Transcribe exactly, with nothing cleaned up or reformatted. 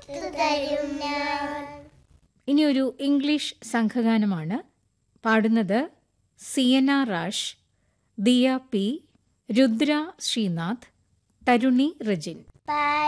തീർത്തു തരും ഞാൻ. ഇനിയൊരു ഇംഗ്ലീഷ് സംഘഗാനമാണ്. പാടുന്നത് സിയന റാഷ്, ദിയ പി, രുദ്ര ശ്രീനാഥ്, തരുണി റജിൻ.